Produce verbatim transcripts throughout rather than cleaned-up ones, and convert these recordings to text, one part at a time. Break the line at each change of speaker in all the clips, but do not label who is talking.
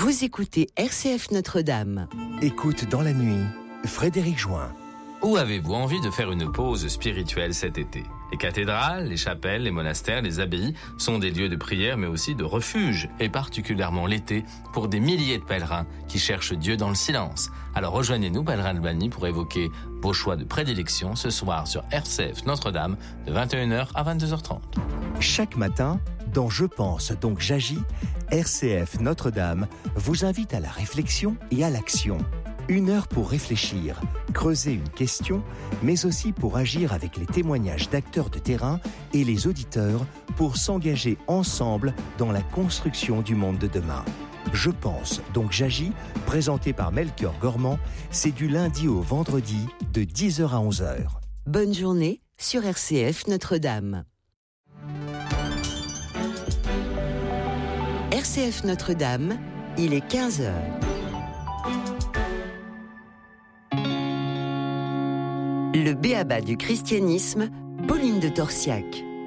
Vous écoutez R C F Notre-Dame.
Écoute dans la nuit, Frédéric Join.
Où avez-vous envie de faire une pause spirituelle cet été ? Les cathédrales, les chapelles, les monastères, les abbayes sont des lieux de prière mais aussi de refuge, et particulièrement l'été, pour des milliers de pèlerins qui cherchent Dieu dans le silence. Alors rejoignez-nous, pèlerins de Bani, pour évoquer vos choix de prédilection ce soir sur R C F Notre-Dame de vingt et une heures à vingt-deux heures trente.
Chaque matin, dans Je pense donc j'agis, R C F Notre-Dame vous invite à la réflexion et à l'action. Une heure pour réfléchir, creuser une question, mais aussi pour agir avec les témoignages d'acteurs de terrain et les auditeurs pour s'engager ensemble dans la construction du monde de demain. Je pense donc j'agis, présenté par Melchior Gormand, c'est du lundi au vendredi de dix heures à onze heures.
Bonne journée sur R C F Notre-Dame. R C F Notre-Dame, il est quinze heures. Le b.a.-ba du christianisme, Pauline de Torsiac.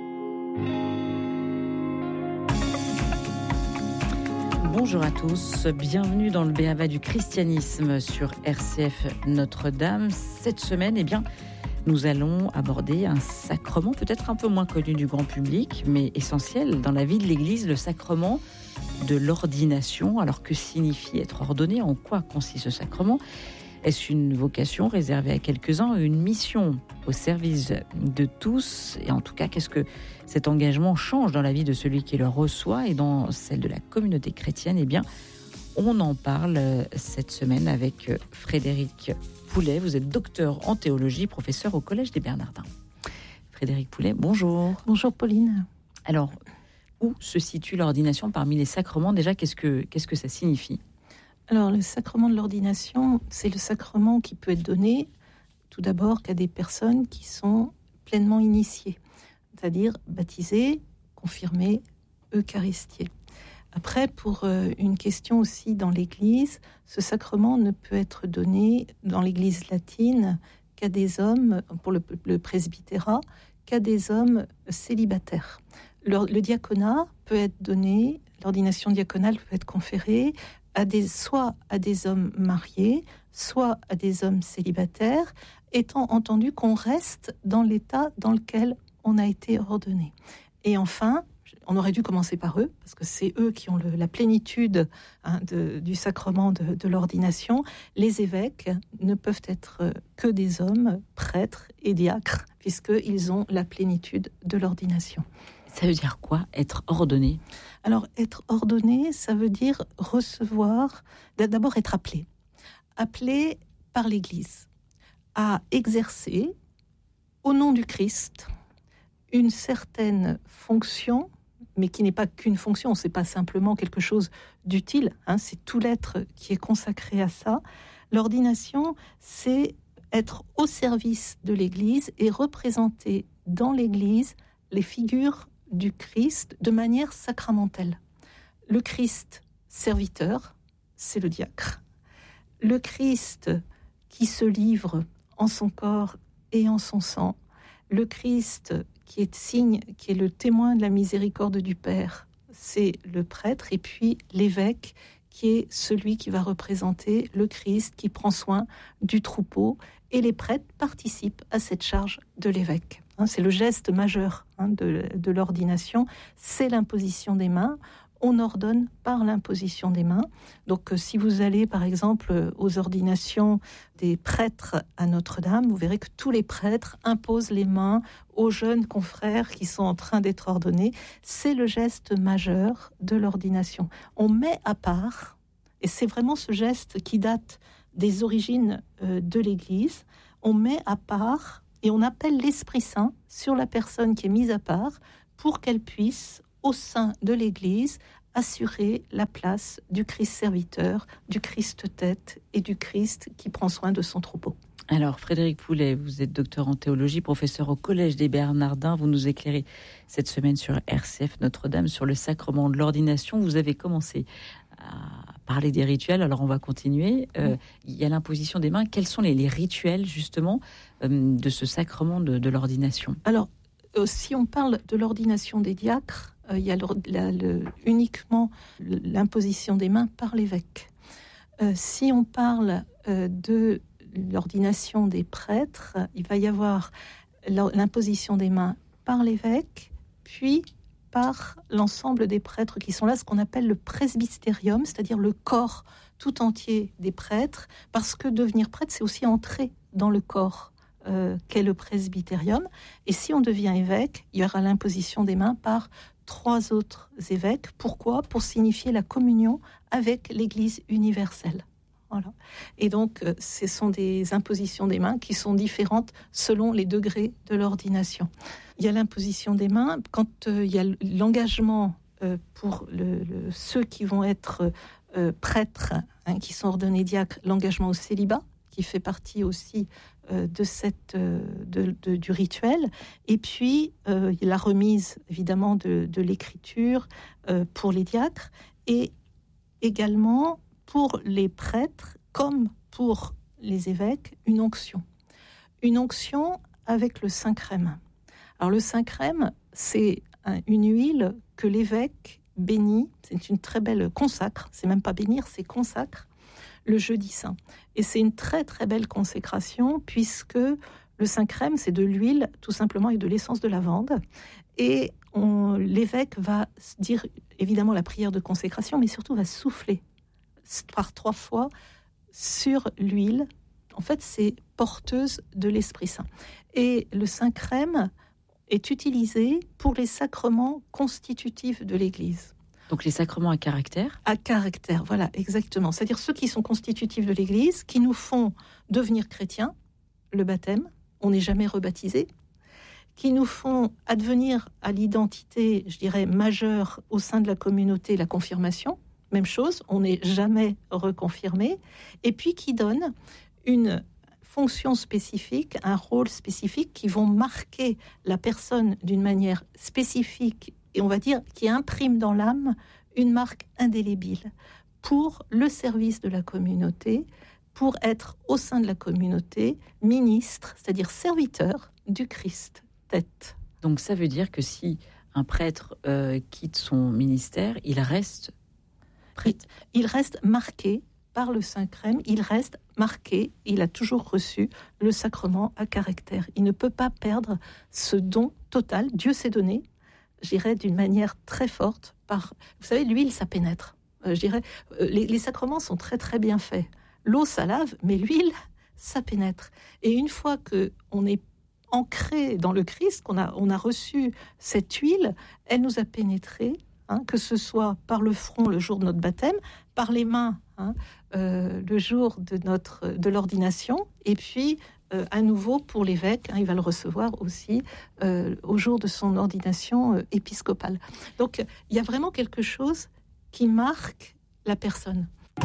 Bonjour à tous, bienvenue dans le b.a.-ba du christianisme sur R C F Notre-Dame. Cette semaine, eh bien, nous allons aborder un sacrement peut-être un peu moins connu du grand public, mais essentiel dans la vie de l'Église, le sacrement de l'ordination. Alors que signifie être ordonné ? En quoi consiste ce sacrement ? Est-ce une vocation réservée à quelques-uns, une mission au service de tous ? Et en tout cas, qu'est-ce que cet engagement change dans la vie de celui qui le reçoit et dans celle de la communauté chrétienne ? Eh bien, on en parle cette semaine avec Frédéric Poulet. Vous êtes docteur en théologie, professeur au Collège des Bernardins. Frédéric Poulet, bonjour.
Bonjour Pauline.
Alors, où se situe l'ordination parmi les sacrements ? Déjà, qu'est-ce que, qu'est-ce que ça signifie ?
Alors, le sacrement de l'ordination, c'est le sacrement qui peut être donné tout d'abord qu'à des personnes qui sont pleinement initiées, c'est-à-dire baptisées, confirmées, eucharistiées. Après, pour une question aussi dans l'Église, ce sacrement ne peut être donné dans l'Église latine qu'à des hommes, pour le, le presbytérat, qu'à des hommes célibataires. Le, le diaconat peut être donné, l'ordination diaconale peut être conférée à des, soit à des hommes mariés, soit à des hommes célibataires, étant entendu qu'on reste dans l'état dans lequel on a été ordonné. Et enfin, on aurait dû commencer par eux, parce que c'est eux qui ont le, la plénitude hein, de, du sacrement de, de l'ordination. Les évêques ne peuvent être que des hommes, prêtres et diacres, puisqu'ils ont la plénitude de l'ordination.
Ça veut dire quoi, être ordonné ?
Alors, être ordonné, ça veut dire recevoir, d'abord être appelé. Appelé par l'Église à exercer, au nom du Christ, une certaine fonction, mais qui n'est pas qu'une fonction, c'est pas simplement quelque chose d'utile, hein, c'est tout l'être qui est consacré à ça. L'ordination, c'est être au service de l'Église et représenter dans l'Église les figures du Christ de manière sacramentelle. Le Christ serviteur, c'est le diacre. Le Christ qui se livre en son corps et en son sang. Le Christ qui est signe, qui est le témoin de la miséricorde du Père, c'est le prêtre. Et puis l'évêque qui est celui qui va représenter le Christ, qui prend soin du troupeau. Et les prêtres participent à cette charge de l'évêque. C'est le geste majeur hein, de, de l'ordination, c'est l'imposition des mains. On ordonne par l'imposition des mains. Donc, euh, si vous allez, par exemple, aux ordinations des prêtres à Notre-Dame, vous verrez que tous les prêtres imposent les mains aux jeunes confrères qui sont en train d'être ordonnés. C'est le geste majeur de l'ordination. On met à part, et c'est vraiment ce geste qui date des origines euh, de l'Église, on met à part et on appelle l'Esprit Saint sur la personne qui est mise à part pour qu'elle puisse, au sein de l'Église, assurer la place du Christ serviteur, du Christ tête et du Christ qui prend soin de son troupeau.
Alors, Frédéric Poulet, vous êtes docteur en théologie, professeur au Collège des Bernardins. Vous nous éclairez cette semaine sur R C F Notre-Dame sur le sacrement de l'ordination. Vous avez commencé à parler des rituels, alors on va continuer. Euh, il y a l'imposition des mains. Quels sont les, les rituels, justement, euh, de ce sacrement de, de l'ordination ?
Alors, euh, si on parle de l'ordination des diacres, euh, il y a le, la, le, uniquement l'imposition des mains par l'évêque. Euh, si on parle euh, de l'ordination des prêtres, il va y avoir l'imposition des mains par l'évêque, puis par l'ensemble des prêtres qui sont là, ce qu'on appelle le presbytérium, c'est-à-dire le corps tout entier des prêtres, parce que devenir prêtre, c'est aussi entrer dans le corps euh, qu'est le presbytérium. Et si on devient évêque, il y aura l'imposition des mains par trois autres évêques. Pourquoi ? Pour signifier la communion avec l'Église universelle. Voilà. Et donc, euh, ce sont des impositions des mains qui sont différentes selon les degrés de l'ordination. Il y a l'imposition des mains quand euh, il y a l'engagement euh, pour le, le, ceux qui vont être euh, prêtres, hein, qui sont ordonnés diacres, l'engagement au célibat, qui fait partie aussi euh, de cette, euh, de, de, du rituel. Et puis, euh, la remise, évidemment, de, de l'écriture euh, pour les diacres. Et également, pour les prêtres, comme pour les évêques, une onction. Une onction avec le Saint-Crème. Alors, le Saint-Crème, c'est un, une huile que l'évêque bénit. C'est une très belle consacre. C'est même pas bénir, c'est consacre le jeudi saint. Et c'est une très très belle consécration puisque le Saint-Crème, c'est de l'huile tout simplement et de l'essence de lavande. Et on, l'évêque va dire évidemment la prière de consécration, mais surtout va souffler par trois fois sur l'huile. En fait, c'est porteuse de l'Esprit Saint. Et le Saint-Crème est utilisé pour les sacrements constitutifs de l'Église.
Donc les sacrements à caractère ?
À caractère, voilà, exactement. C'est-à-dire ceux qui sont constitutifs de l'Église, qui nous font devenir chrétiens, le baptême, on n'est jamais rebaptisé, qui nous font advenir à l'identité, je dirais, majeure au sein de la communauté, la confirmation, même chose, on n'est jamais reconfirmé, et puis qui donnent une fonction spécifique, un rôle spécifique, qui vont marquer la personne d'une manière spécifique, et on va dire qui imprime dans l'âme une marque indélébile pour le service de la communauté, pour être au sein de la communauté ministre, c'est-à-dire serviteur du Christ, tête.
Donc ça veut dire que si un prêtre euh, quitte son ministère, il reste prêtre.
Il, il reste marqué par le Saint-Crème, il reste marqué, il a toujours reçu le sacrement à caractère. Il ne peut pas perdre ce don total, Dieu s'est donné, je dirais d'une manière très forte. Par, vous savez, l'huile, ça pénètre. Euh, je dirais, euh, les, les sacrements sont très très bien faits. L'eau, ça lave, mais l'huile, ça pénètre. Et une fois que on est ancré dans le Christ, qu'on a, on a reçu cette huile, elle nous a pénétré, hein, que ce soit par le front le jour de notre baptême, par les mains hein, euh, le jour de notre de l'ordination, et puis Euh, à nouveau pour l'évêque, hein, il va le recevoir aussi euh, au jour de son ordination euh, épiscopale. Donc il y a vraiment quelque chose qui marque la personne.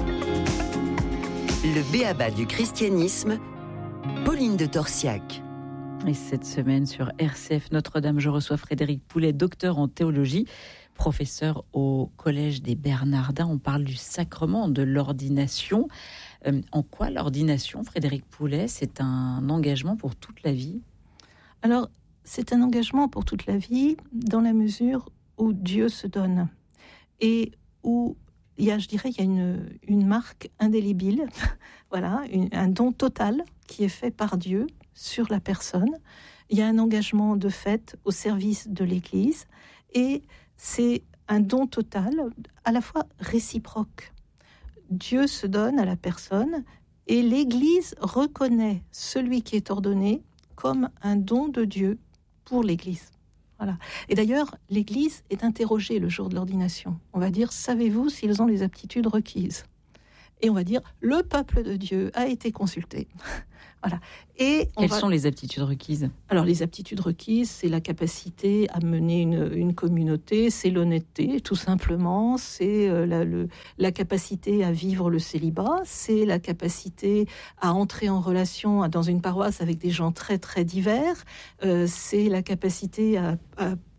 Le b.a.-ba du christianisme, Pauline de Torsiac.
Et cette semaine sur R C F Notre-Dame, je reçois Frédéric Poulet, docteur en théologie, professeur au Collège des Bernardins. On parle du sacrement de l'ordination. Euh, en quoi l'ordination, Frédéric Poulet, c'est un engagement pour toute la vie ?
Alors, c'est un engagement pour toute la vie dans la mesure où Dieu se donne et où il y a, je dirais, il y a une, une marque indélébile, voilà, une, un don total qui est fait par Dieu sur la personne. Il y a un engagement de fait au service de l'Église et c'est un don total à la fois réciproque. Dieu se donne à la personne et l'Église reconnaît celui qui est ordonné comme un don de Dieu pour l'Église. Voilà. Et d'ailleurs, l'Église est interrogée le jour de l'ordination. On va dire, savez-vous s'ils ont les aptitudes requises ? Et on va dire, le peuple de Dieu a été consulté. Voilà. Et on
Quelles
va...
sont les aptitudes requises ?
Alors, les aptitudes requises, c'est la capacité à mener une, une communauté, c'est l'honnêteté, tout simplement, c'est euh, la, le, la capacité à vivre le célibat, c'est la capacité à entrer en relation dans une paroisse avec des gens très, très divers, euh, c'est la capacité à, à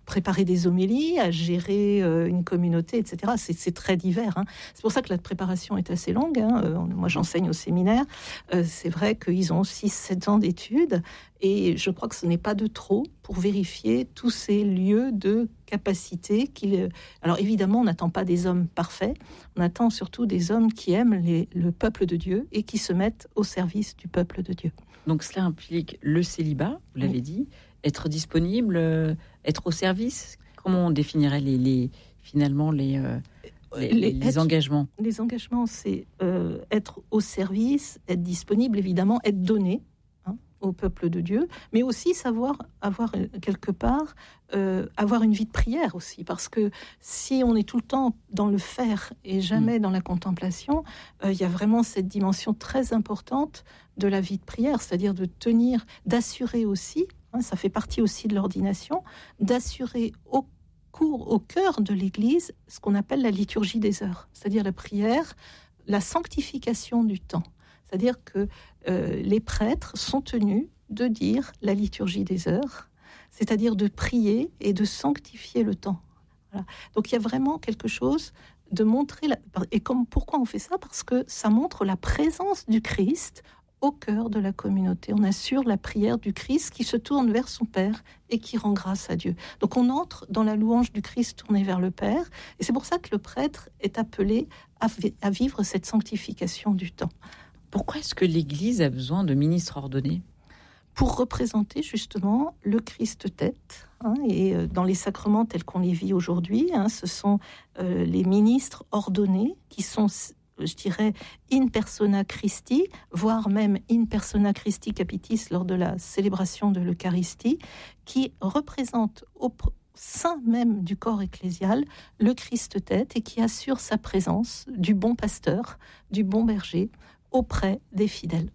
préparer des homélies, à gérer euh, une communauté, et cetera. C'est, c'est très divers. Hein. C'est pour ça que la préparation est assez longue. Hein. Euh, moi, j'enseigne au séminaire. Euh, c'est vrai qu'ils ont six sept ans d'études. Et je crois que ce n'est pas de trop pour vérifier tous ces lieux de capacité. Qu'il... Alors évidemment, on n'attend pas des hommes parfaits. On attend surtout des hommes qui aiment les, le peuple de Dieu et qui se mettent au service du peuple de Dieu.
Donc cela implique le célibat, vous l'avez oui. dit, être disponible, euh, être au service. Comment on définirait les, les, finalement les, euh, les, les, les être, engagements
Les engagements, c'est euh, être au service, être disponible, évidemment, être donné hein, au peuple de Dieu, mais aussi savoir avoir quelque part, euh, avoir une vie de prière aussi, parce que si on est tout le temps dans le faire et jamais mmh. dans la contemplation, il euh, y a vraiment cette dimension très importante de la vie de prière, c'est-à-dire de tenir, d'assurer aussi, hein, ça fait partie aussi de l'ordination, d'assurer au cours, au cœur de l'Église, ce qu'on appelle la liturgie des heures, c'est-à-dire la prière, la sanctification du temps. C'est-à-dire que euh, les prêtres sont tenus de dire la liturgie des heures, c'est-à-dire de prier et de sanctifier le temps. Voilà. Donc il y a vraiment quelque chose de montrer... La... Et comme, pourquoi on fait ça ? Parce que ça montre la présence du Christ au cœur de la communauté. On assure la prière du Christ qui se tourne vers son Père et qui rend grâce à Dieu. Donc on entre dans la louange du Christ tournée vers le Père, et c'est pour ça que le prêtre est appelé à, vi- à vivre cette sanctification du temps.
Pourquoi est-ce que l'Église a besoin de ministres ordonnés ?
Pour représenter justement le Christ tête. Hein, et euh, dans les sacrements tels qu'on les vit aujourd'hui, hein, ce sont euh, les ministres ordonnés qui sont... je dirais, in persona Christi, voire même in persona Christi Capitis lors de la célébration de l'Eucharistie, qui représente au sein même du corps ecclésial le Christ-tête et qui assure sa présence du bon pasteur, du bon berger, auprès des fidèles.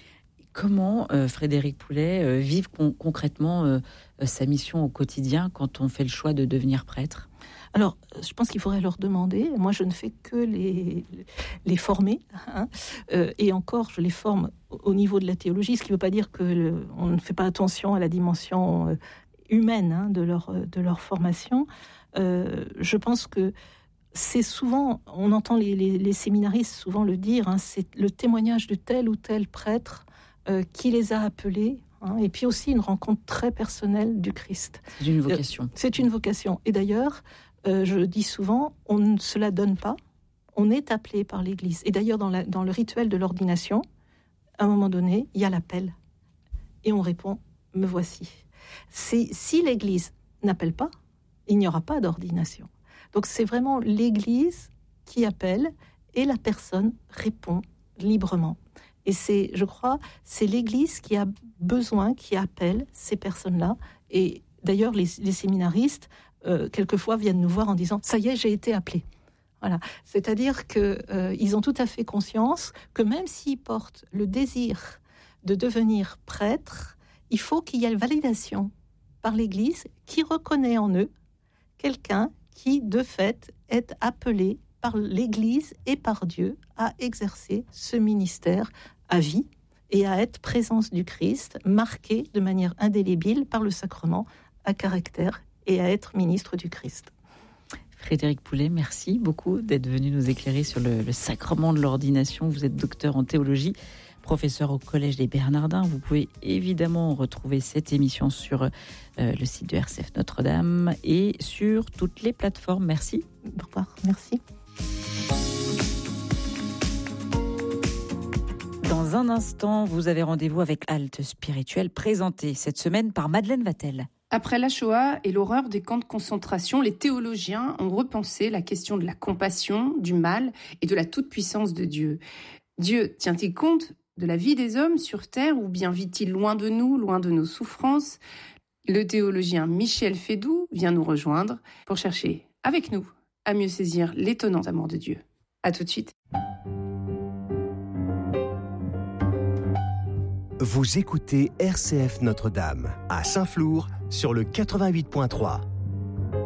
Comment, euh, Frédéric Poulet, euh, vivre con- concrètement euh, sa mission au quotidien quand on fait le choix de devenir prêtre ?
Alors, je pense qu'il faudrait leur demander. Moi, je ne fais que les, les former. Hein. Euh, et encore, je les forme au niveau de la théologie, ce qui ne veut pas dire qu'on ne fait pas attention à la dimension euh, humaine hein, de, leur, de leur formation. Euh, je pense que c'est souvent, on entend les, les, les séminaristes souvent le dire, hein, c'est le témoignage de tel ou tel prêtre euh, qui les a appelés. Hein, et puis aussi une rencontre très personnelle du Christ.
C'est une vocation.
Euh, c'est une vocation. Et d'ailleurs... Euh, je dis souvent, on ne se la donne pas, on est appelé par l'Église. Et d'ailleurs, dans, la, dans le rituel de l'ordination, à un moment donné, il y a l'appel. Et on répond, me voici. C'est, si l'Église n'appelle pas, il n'y aura pas d'ordination. Donc c'est vraiment l'Église qui appelle et la personne répond librement. Et c'est, je crois, c'est l'Église qui a besoin, qui appelle ces personnes-là. Et d'ailleurs, les, les séminaristes, Euh, quelquefois viennent nous voir en disant « ça y est, j'ai été appelé ». Voilà. C'est-à-dire qu'ils euh, ont tout à fait conscience que même s'ils portent le désir de devenir prêtre, il faut qu'il y ait une validation par l'Église qui reconnaît en eux quelqu'un qui, de fait, est appelé par l'Église et par Dieu à exercer ce ministère à vie et à être présence du Christ, marqué de manière indélébile par le sacrement à caractère et à être ministre du Christ.
Frédéric Poulet, merci beaucoup d'être venu nous éclairer sur le, le sacrement de l'ordination. Vous êtes docteur en théologie, professeur au Collège des Bernardins. Vous pouvez évidemment retrouver cette émission sur euh, le site de R C F Notre-Dame et sur toutes les plateformes. Merci.
Au revoir. Merci.
Dans un instant, vous avez rendez-vous avec Halte Spirituelle, présentée cette semaine par Madeleine Vatel.
Après la Shoah et l'horreur des camps de concentration, les théologiens ont repensé la question de la compassion, du mal et de la toute-puissance de Dieu. Dieu tient-il compte de la vie des hommes sur Terre ou bien vit-il loin de nous, loin de nos souffrances ? Le théologien Michel Fédoux vient nous rejoindre pour chercher, avec nous, à mieux saisir l'étonnant amour de Dieu. À tout de suite.
Vous écoutez R C F Notre-Dame à Saint-Flour sur le quatre-vingt-huit point trois.